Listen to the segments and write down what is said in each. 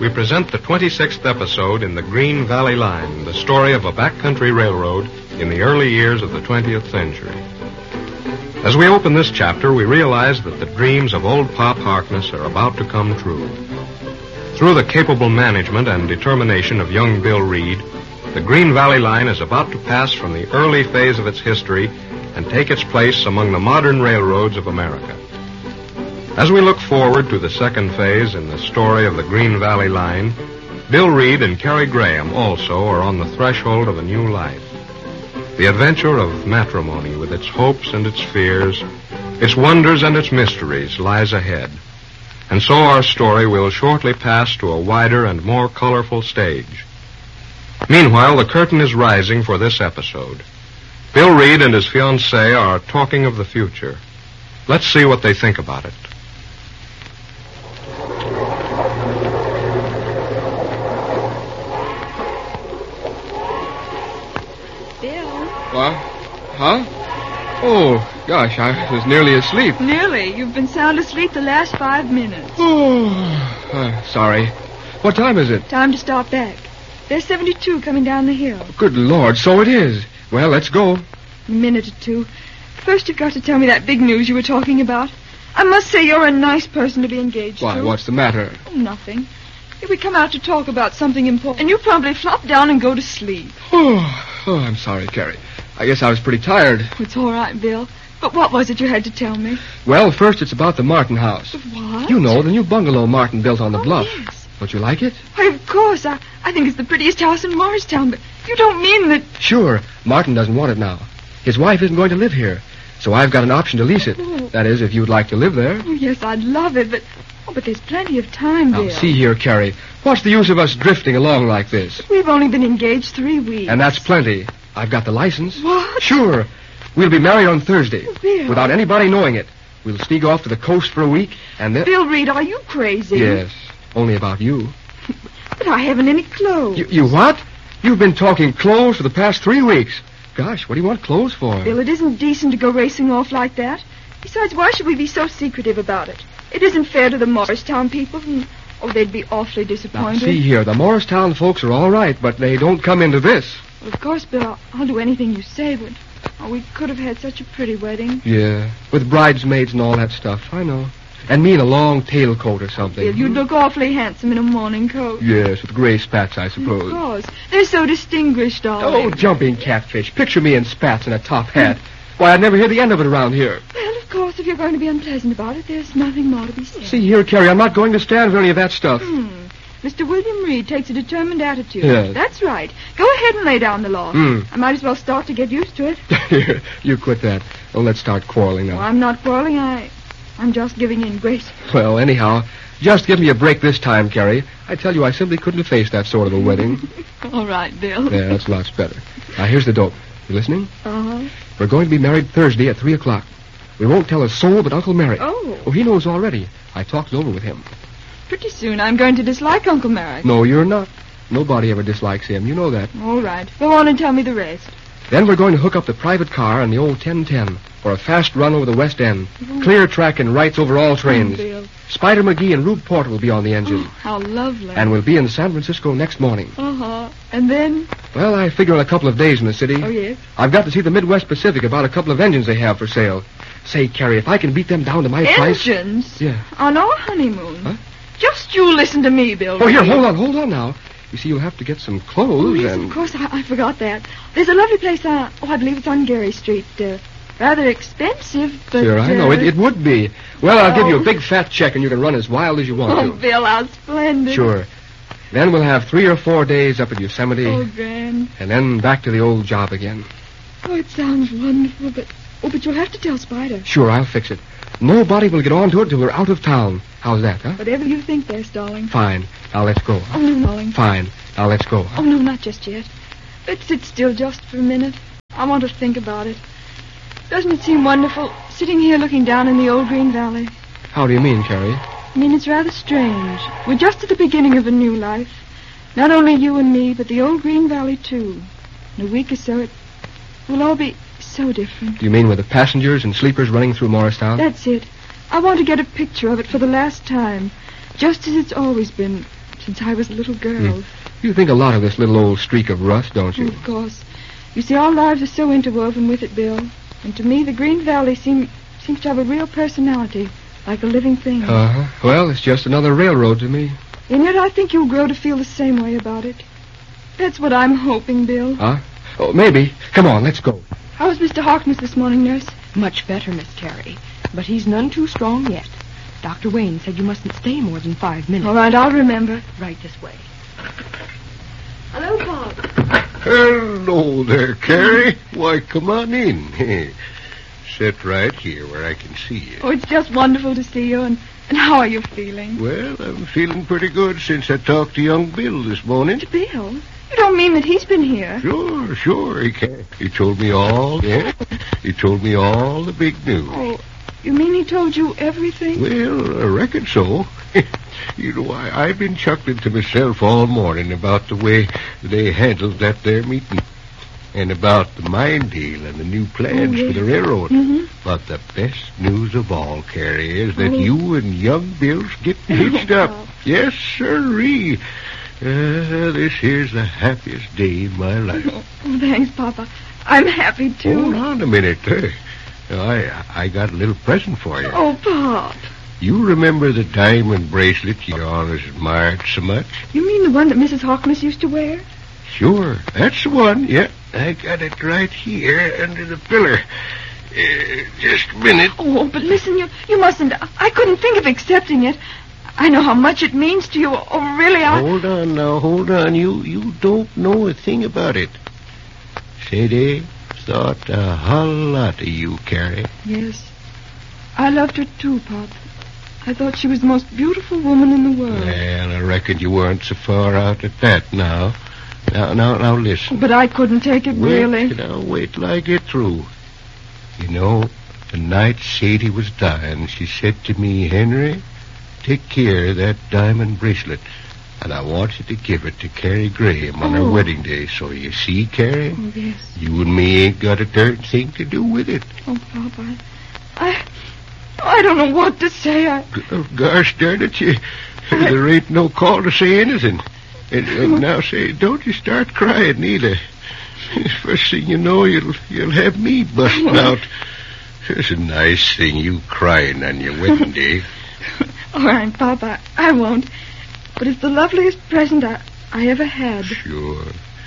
we present the 26th episode in the Green Valley Line, the story of a backcountry railroad in the early years of the 20th century. As we open this chapter, we realize that the dreams of old Pop Harkness are about to come true. Through the capable management and determination of young Bill Reed, the Green Valley Line is about to pass from the early phase of its history and take its place among the modern railroads of America. As we look forward to the second phase in the story of the Green Valley Line, Bill Reed and Carrie Graham also are on the threshold of a new life. The adventure of matrimony with its hopes and its fears, its wonders and its mysteries lies ahead. And so our story will shortly pass to a wider and more colorful stage. Meanwhile, the curtain is rising for this episode. Bill Reed and his fiancée are talking of the future. Let's see what they think about it. Bill. What? Huh? Oh, gosh, I was nearly asleep. Nearly. You've been sound asleep the last 5 minutes. Oh, sorry. What time is it? Time to start back. There's 72 coming down the hill. Good Lord, so it is. Well, let's go. A minute or two. First, you've got to tell me that big news you were talking about. I must say you're a nice person to be engaged Why, to. what's the matter? Oh, nothing. If we come out to talk about something important, and you probably flop down and go to sleep. Oh, I'm sorry, Carrie. I guess I was pretty tired. It's all right, Bill. But what was it you had to tell me? Well, first it's about the Martin house. What? You know, the new bungalow Martin built on the bluff. Yes. Don't you like it? Why, of course. I think it's the prettiest house in Morristown, but you don't mean that... Sure. Martin doesn't want it now. His wife isn't going to live here, so I've got an option to lease it. Oh. That is, if you'd like to live there. Oh, yes, I'd love it, but... Oh, but there's plenty of time, Bill. Now, see here, Carrie. What's the use of us drifting along like this? We've only been engaged 3 weeks. And that's plenty. I've got the license. What? Sure. We'll be married on Thursday. Bill. Without anybody knowing it. We'll sneak off to the coast for a week, and then... Bill Reed, are you crazy? Yes. Only about you. But I haven't any clothes. You what? You've been talking clothes for the past 3 weeks. Gosh, what do you want clothes for? Bill, it isn't decent to go racing off like that. Besides, why should we be so secretive about it? It isn't fair to the Morristown people. Oh, they'd be awfully Now, disappointed. see here, the Morristown folks are all right, but they don't come into this. Well, of course, Bill, I'll do anything you say, but... Oh, we could have had such a pretty wedding. Yeah, with bridesmaids and all that stuff, I know. And me in a long tailcoat or something. Bill, you'd look awfully handsome in a morning coat. Yes, with gray spats, I Of suppose. course. They're so distinguished, Oh, darling. jumping catfish. Picture me in spats and a top hat. Why, I'd never hear the end of it around here. Well, of course, if you're going to be unpleasant about it, there's nothing more to be said. See here, Carrie, I'm not going to stand for any of that stuff. Mr. William Reed takes a determined attitude. Yes. That's right. Go ahead and lay down the law. I might as well start to get used to it. Here, you quit that. Oh, let's start quarreling now. Oh, I'm not quarreling. I'm just giving in gracefully. Well, anyhow, just give me a break this time, Carrie. I tell you, I simply couldn't have faced that sort of a wedding. All right, Bill. Yeah, that's lots better. Now, here's the dope. You listening? Uh-huh. We're going to be married Thursday at 3 o'clock. We won't tell a soul but Uncle Merrick. Oh. He knows already. I talked it over with him. Pretty soon I'm going to dislike Uncle Merrick. No, you're not. Nobody ever dislikes him. You know that. All right. Go on and tell me the rest. Then we're going to hook up the private car and the old 1010 for a fast run over the West End. Clear track and rights over all trains. Bill. Spider McGee and Rube Porter will be on the engine. Oh, how lovely. And we'll be in San Francisco next morning. Uh-huh. And then? Well, I figure in a couple of days in the city. Oh, yes? I've got to see the Midwest Pacific about a couple of engines they have for sale. Say, Carrie, if I can beat them down to my price... Engines? Yeah. On our honeymoon? Huh? Just you listen to me, Bill. Oh, here, Reed. hold on now. You see, you'll have to get some clothes Oh, yes, and... of course. I forgot that. There's a lovely place I believe it's on Gary Street. Rather expensive, but... Sure, I know. It would be. Well, I'll give you a Oh. big fat check and you can run as wild as you want Oh, to. Bill, how splendid. Sure. Then we'll have 3 or 4 days up at Yosemite. Oh, grand. And then back to the old job again. Oh, it sounds wonderful, but... Oh, but you'll have to tell Spider. Sure, I'll fix it. Nobody will get on to it till we're out of town. How's that, huh? Whatever you think best, darling. Fine. Now let's go. Oh, no, darling. Fine. Now let's go. Oh, no, not just yet. Let's sit still just for a minute. I want to think about it. Doesn't it seem wonderful, sitting here looking down in the old Green Valley? How do you mean, Carrie? I mean, it's rather strange. We're just at the beginning of a new life. Not only you and me, but the old Green Valley, too. In a week or so, it will all be so different. Do you mean with the passengers and sleepers running through Morristown? That's it. I want to get a picture of it for the last time, just as it's always been, since I was a little girl. You think a lot of this little old streak of rust, don't you? Of course. You see, our lives are so interwoven with it, Bill. And to me, the Green Valley seems to have a real personality, like a living thing. Uh-huh. Well, it's just another railroad to me. And yet I think you'll grow to feel the same way about it. That's what I'm hoping, Bill. Huh? Oh, maybe. Come on, let's go. How's Mr. Harkness this morning, Nurse? Much better, Miss Carey. But he's none too strong yet. Dr. Wayne said you mustn't stay more than 5 minutes. All right, I'll remember. Right this way. Hello, Bob. Hello there, Carrie. Why, come on in. Sit right here where I can see you. Oh, it's just wonderful to see you. And how are you feeling? Well, I'm feeling pretty good since I talked to young Bill this morning. To Bill? You don't mean that he's been here? Sure, he can. He told me all the big news. Oh, you mean he told you everything? Well, I reckon so. You know, I've been chuckling to myself all morning about the way they handled that there meeting. And about the mine deal and the new plans for the railroad. Mm-hmm. But the best news of all, Carrie, is that you and young Bill's getting hitched up. Yes, sirree. This here's the happiest day in my life. Oh, thanks, Papa. I'm happy, too. Hold on a minute. I got a little present for you. Oh, Pop. You remember the diamond bracelet you always admired so much? You mean the one that Mrs. Harkness used to wear? Sure, that's the one. Yeah, I got it right here under the pillar. Just a minute. Oh, but listen, you mustn't. I couldn't think of accepting it. I know how much it means to you. Oh, really, Hold on now, hold on. You don't know a thing about it. Say, they thought a whole lot of you, Carrie. Yes. I loved her, too, Pop. I thought she was the most beautiful woman in the world. Well, I reckon you weren't so far out at that now. Now, listen. But I couldn't take it, really. Wait till I get through. You know, the night Sadie was dying, she said to me, Henry, take care of that diamond bracelet. And I want you to give it to Carrie Graham on her wedding day. So you see, Carrie? Oh, yes. You and me ain't got a darn thing to do with it. Oh, Pop, I don't know what to say. Oh, gosh darn it, there ain't no call to say anything. And now say, don't you start crying either. First thing you know, you'll have me busting out. It's a nice thing, you crying on your wedding day. All right, Papa, I won't. But it's the loveliest present I ever had. Sure.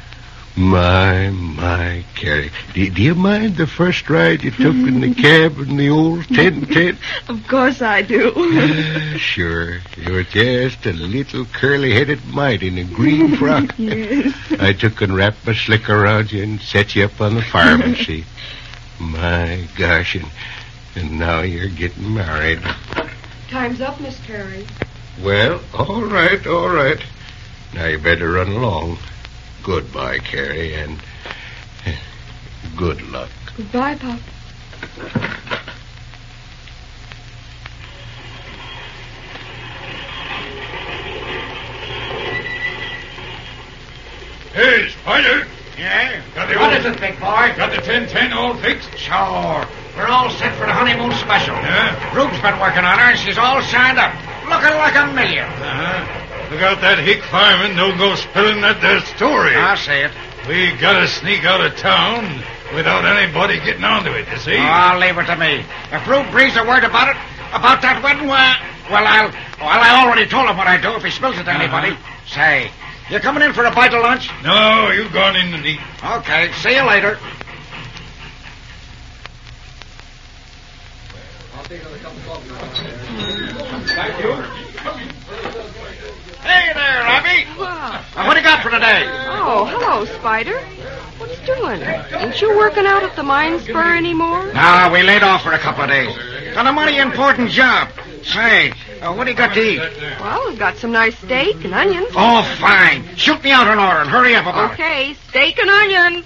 My, Carrie. Do you mind the first ride you took in the cab in the old 1010? Of course I do. Sure. You were just a little curly-headed mite in a green frock. Yes. I took and wrapped my slick around you and set you up on the fireman seat. My gosh, and now you're getting married. Time's up, Miss Carey. Well, all right. Now you better run along. Goodbye, Carrie, and good luck. Goodbye, Pop. Hey, Spider! Yeah? What is it, big boy? Got the 1010 all fixed? Sure. We're all set for the honeymoon special. Yeah? Rube's been working on her, and she's all signed up. Looking like $1 million. Uh-huh. Look out that hick fireman don't go spilling that there story. I see it. We gotta sneak out of town without anybody getting onto it, you see? Oh, I'll leave it to me. If Rube breathes a word about it, about that wedding, I already told him what I'd do if he spills it to anybody. Say, you coming in for a bite of lunch? No, you gone in and eat. Okay, see you later. Thank you. Hey there, Abby. Wow. What do you got for today? Oh, hello, Spider. What's doing? Ain't you working out at the mine spur anymore? No, we laid off for a couple of days. Got a mighty important job. Say, what do you got to eat? Well, we've got some nice steak and onions. Oh, fine. Shoot me out an order and hurry up about it. Okay, steak and onions.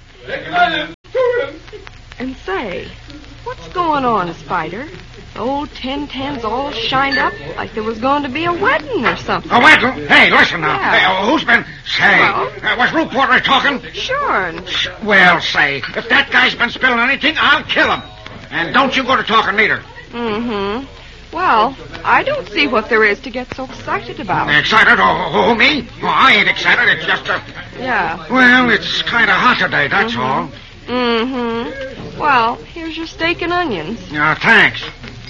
And say, what's going on, Spider? The old 1010's all shined up like there was going to be a wedding or something. A wedding? Hey, listen now. Yeah. Hey, who's been... Say, Well? was Rube Porter talking? Sure. Well, say, if that guy's been spilling anything, I'll kill him. And don't you go to talking neither. Mm-hmm. Well, I don't see what there is to get so excited about. Excited? Oh, me? Oh, I ain't excited. It's just a... Yeah. Well, it's kind of hot today, that's all. Mm-hmm. Well, here's your steak and onions. Thanks.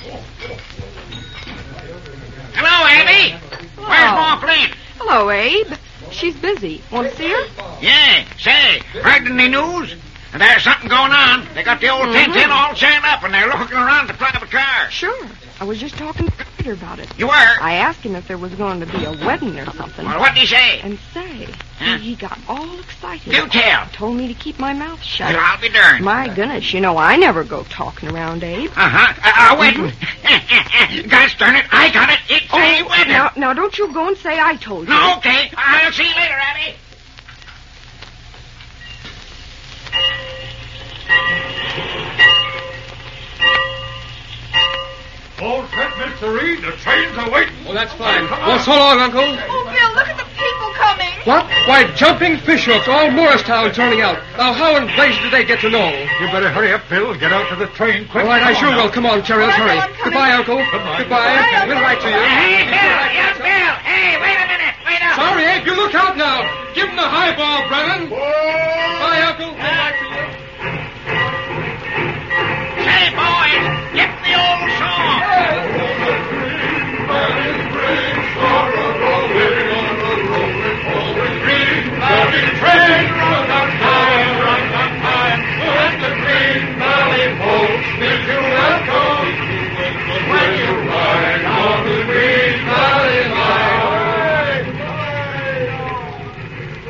Hello, Abby. Hello. Where's Ma Flint? Hello, Abe. She's busy. Want to see her? Yeah, say, heard any news? There's something going on. They got the old 1010 all set up, and they're looking around the private car. Sure. I was just talking to Peter about it. You were? I asked him if there was going to be a wedding or something. Well, what'd he say? And say, Huh? he got all excited. Do tell. Told me to keep my mouth shut. Well, I'll be darned. My goodness, you know I never go talking around, Abe. Uh-huh. A wedding. Gosh darn it, I got it. It's a wedding. Now, don't you go and say I told you. No, okay. I'll see you later, Abby. All set, Mr. Reed. The train's awaiting. Oh, that's fine. Well, so long, Uncle. Oh, Bill, look at the people coming. What? Why, jumping fishhooks, all Morristown turning out. Now, how in blazes did they get to know? You better hurry up, Bill. Get out to the train quick. All right, I Come sure on will. now. Come on, Cherry, let's hurry. I'm coming. Goodbye, Uncle. Goodbye. Goodbye. We'll write to you. Hey, Bill. Hey, wait a minute. Wait up. Sorry, Abe, you look out now. Give him the highball, Brennan. Bye, Uncle.